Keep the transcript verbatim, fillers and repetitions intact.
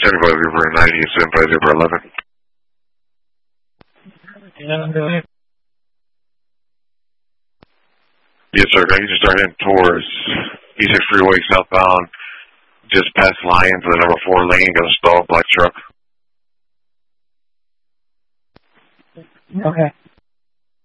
seventy-five over ninety, seventy-five over eleven. Yeah. Yes, sir. You just start heading towards E six Freeway southbound, just past Lions, the number four lane, gonna stall black truck. Okay.